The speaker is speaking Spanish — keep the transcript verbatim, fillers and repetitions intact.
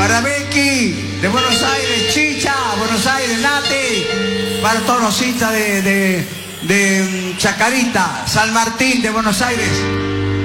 para Becky de Buenos Aires, Chicha, Buenos Aires, Nati, para todos los hinchas de, de, de Chacarita, San Martín de Buenos Aires.